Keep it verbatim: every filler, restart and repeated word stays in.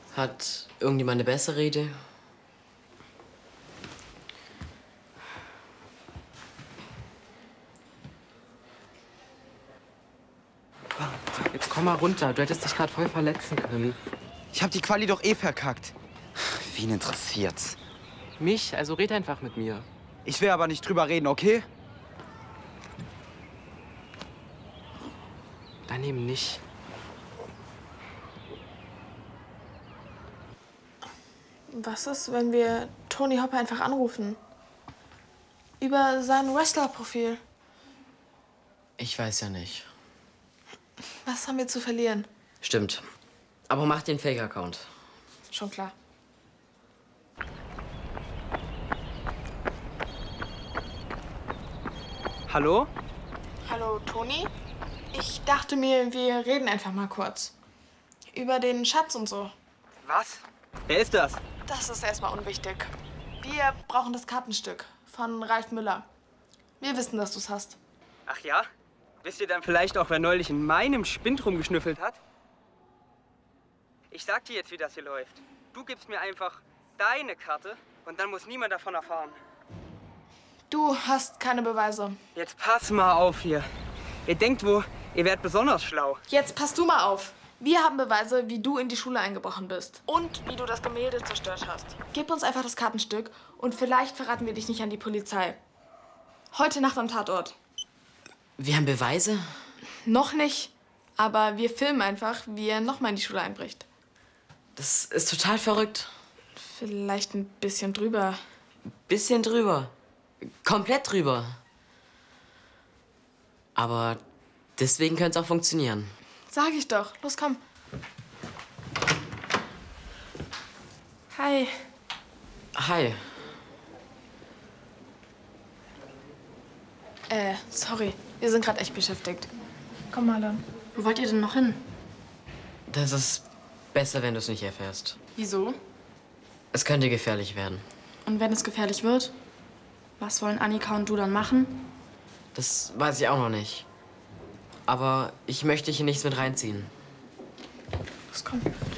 Hat irgendjemand eine bessere Idee? Jetzt komm mal runter. Du hättest dich gerade voll verletzen können. Ich hab die Quali doch eh verkackt. Wen interessiert's? Mich? Also red einfach mit mir. Ich will aber nicht drüber reden, okay? Dann eben nicht. Was ist, wenn wir Tony Hopper einfach anrufen? Über sein Wrestler-Profil. Ich weiß ja nicht. Was haben wir zu verlieren? Stimmt. Aber mach den Fake-Account. Schon klar. Hallo? Hallo, Toni? Ich dachte mir, wir reden einfach mal kurz. Über den Schatz und so. Was? Wer ist das? Das ist erstmal unwichtig. Wir brauchen das Kartenstück von Ralf Müller. Wir wissen, dass du's hast. Ach ja? Wisst ihr dann vielleicht auch, wer neulich in meinem Spind rumgeschnüffelt hat? Ich sag dir jetzt, wie das hier läuft. Du gibst mir einfach deine Karte und dann muss niemand davon erfahren. Du hast keine Beweise. Jetzt pass mal auf hier. Ihr denkt wohl, ihr werdet besonders schlau. Jetzt pass du mal auf. Wir haben Beweise, wie du in die Schule eingebrochen bist. Und wie du das Gemälde zerstört hast. Gib uns einfach das Kartenstück und vielleicht verraten wir dich nicht an die Polizei. Heute Nacht am Tatort. Wir haben Beweise? Noch nicht. Aber wir filmen einfach, wie er nochmal in die Schule einbricht. Das ist total verrückt. Vielleicht ein bisschen drüber. Bisschen drüber. Komplett drüber. Aber deswegen könnte es auch funktionieren. Sag ich doch. Los, komm. Hi. Hi. Äh, sorry. Wir sind gerade echt beschäftigt. Komm mal dann. Wo wollt ihr denn noch hin? Das ist besser, wenn du es nicht erfährst. Wieso? Es könnte gefährlich werden. Und wenn es gefährlich wird? Was wollen Annika und du dann machen? Das weiß ich auch noch nicht. Aber ich möchte hier nichts mit reinziehen. Los, komm.